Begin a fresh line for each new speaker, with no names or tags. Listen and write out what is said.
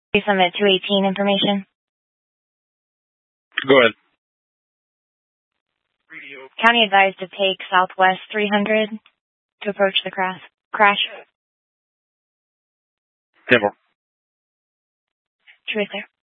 Summit 218 information.
Go ahead.
County advised to take Southwest 300 to approach the crash.
10-4.
Truth there.